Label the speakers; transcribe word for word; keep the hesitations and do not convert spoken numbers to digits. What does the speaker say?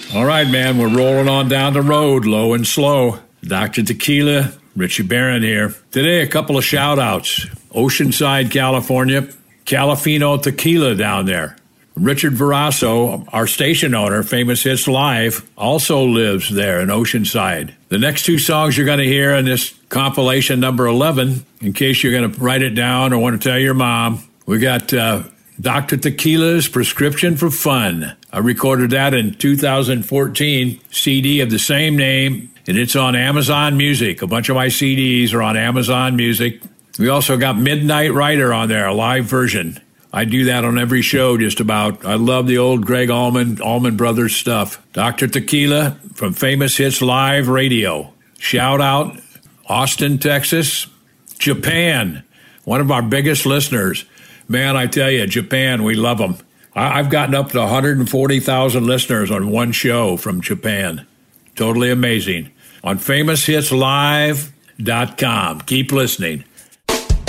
Speaker 1: All right, man, we're rolling on down the road, low and slow. Doctor Tequila, Richie Barron here. Today, a couple of shout-outs. Oceanside, California, Califino Tequila down there. Richard Verasso, our station owner, Famous Hits Live, also lives there in Oceanside. The next two songs you're going to hear in this compilation number eleven, in case you're going to write it down or want to tell your mom, we got uh, Doctor Tequila's Prescription for Fun. I recorded that in two thousand fourteen, C D of the same name, and it's on Amazon Music. A bunch of my C Ds are on Amazon Music. We also got Midnight Rider on there, a live version. I do that on every show just about. I love the old Greg Allman, Allman Brothers stuff. Doctor Tequila from Famous Hits Live Radio. Shout out, Austin, Texas. Japan, one of our biggest listeners. Man, I tell you, Japan, we love them. I've gotten up to one hundred forty thousand listeners on one show from Japan. Totally amazing. On famous hits live dot com. Keep listening.